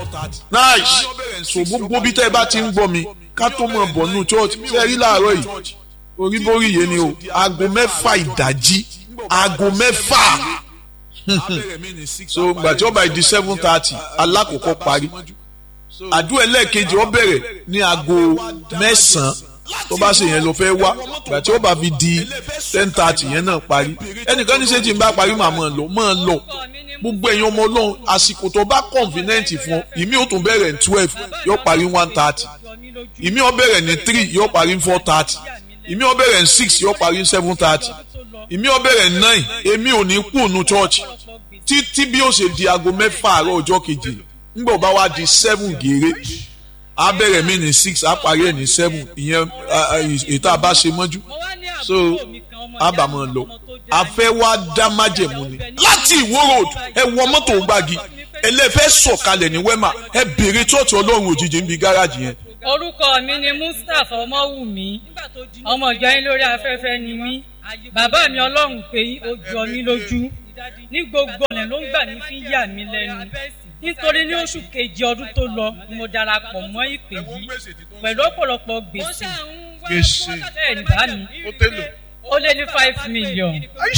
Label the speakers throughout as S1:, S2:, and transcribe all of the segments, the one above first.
S1: nice so gbogbo bí tẹ́ ẹ bá ti ń gbọ́ mi ká tó mọ̀ bọ̀ nù church ṣe rí láàárọ̀ yìí oríborí yé ni o aago 6 ìdájí aago 6 so gbàtí ó bá di 7:30 alákòókò parí àdúrà ẹlẹ́ẹ̀kejì ó bẹ̀rẹ̀ ní aago 9 tó bá ṣe yẹn ló fẹ́ wá gbàtí ó bá fi di 10:30 yẹn náà parí ẹnìkan ní ṣé tí n bá parí màá máa lọ gbogbo ẹ̀yin ọmọ ọlọ́run àsìkò tó bá convenient fún ìmí ó tún bẹ̀rẹ̀ ní 12 yóò parí 1:30 ìmí ó bẹ̀rẹ̀ ní 3 yóò parí 4:30 ìmí ó bẹ̀rẹ̀ ní 6 yóò parí 7:30 ìmí ó bẹ̀rẹ̀ ní 9 èmi ò ní kú nu church títí bí ó ṣe di aago 6 àárọ̀ ọjọ́ kejì ńgbà bá wá di 7 gèrè a bẹ̀rẹ̀ mí ní 6 a parí ẹ̀ ní 7 ìyẹn ètò àbá ṣe mọ́jú so a bá mọ̀ lọ a fẹ́ wá dá májẹ̀mú ni láti Ìwó road ẹ wọ mọ́tò gbági ẹlẹ́fẹ́ sọ̀kalẹ̀ ní wema ẹ bèrè church ọlọ́run òjijì níbi gáràjì yẹn.
S2: orúkọ mi ni Mustapha Ọmọwùmí ọmọ ìjọ yín lórí afẹ́fẹ́ ni mí bàbá mi ọlọ́run pé ó jọ mí lójú ní gbogbo ọ̀nà ló ń gbà ní fi yà mí lẹ́nu nítorí ní oṣù kejì ọdún tó lọ mo darapọ̀ mọ́ ìpè yìí pẹ̀lú ọ̀pọ̀lọpọ̀ gbèsè bẹ́ẹ̀ ní bá mi ó lé ní 5 million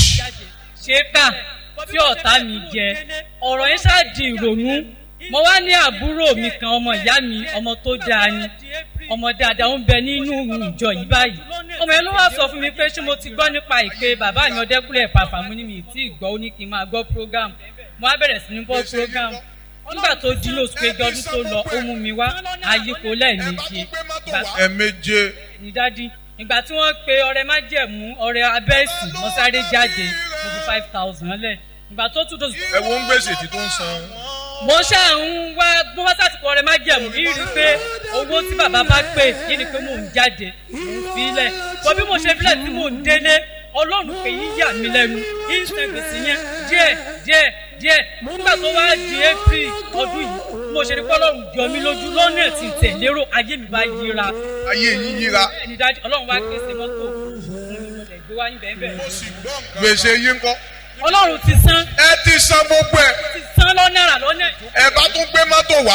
S2: ṣéka tí ọ̀tá mi jẹ ọ̀rọ̀ yẹn ṣáà di ìrònú mo wá ní àbúrò mi kan ọmọ ìyá mi ọmọ tó dáa ni ọmọ dáadáa ń bẹ nínú ìjọ yìí báyìí ọmọ yẹn ló wá sọ fún mi pé ṣé mo ti gbọ́ nípa ìpè bàbá mi Ọdẹ́kúnlé Ẹ̀pàfà ní mi tí ì gbọ́ ó ní kí n máa gbọ́ program mo á bẹ̀rẹ̀ sí ní gbọ́ program nígbà tó di lóṣù kejì ọdún tó lọ ó mú mi wá àyíkò lẹ́ẹ̀méje
S1: ẹ̀ẹ̀méje
S2: ní dádì ìgbà tí wọ́n pe ọrẹ májẹ̀mú ọrẹ abẹ́ẹ̀sì wọ́n sáré jáde mo fi 5,000 lẹ̀ ìgbà tó tún tó.
S1: ẹ wo ń gbèsè tí tó ń san.
S2: mo ṣáà ń wá bó bá sàtìkọ ọrẹ májẹ̀mú yìí rí i pé owó tí bàbá bá pè yìí ni pé mò ń jáde mò ń fi lẹ̀ bọ́ bí mo ṣe fi lẹ̀ tí mò ń délé ọlọ́run pé yí yà mí lẹ́nu yìí ń ṣe gbèsè yẹn díẹ̀ nígbà tó wá di April ọdún yìí mo ṣe ní kọ́ ọlọ́run jọ mí lójú lọ́nà tí ń tẹ̀ lérò ayé mi bá yíra.
S1: ayé yín yíra.
S2: ẹni dájú ọlọ́run wá pèsè mọ́tò gbé wá yín bẹ́ẹ̀.
S1: gbèsè yín kọ́.
S2: ọlọ́run ti san.
S1: ẹ ti san gbogbo ẹ.
S2: ti san lọ́nà rà lọ́nà.
S1: ẹ bá tún gbé mọ́tò wá.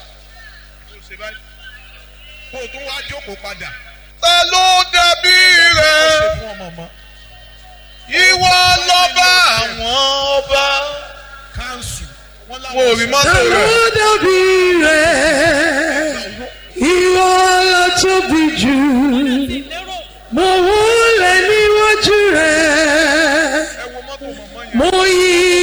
S1: kó o tún wá jókòó padà. ta ló dàbí rẹ̀? ìwọ lọ́ba àwọn ọba. Mo rí mọ́tò rẹ̀.
S3: Ta ló dàbí rẹ̀? Ìwọ ló tóbi jù. Mo wọ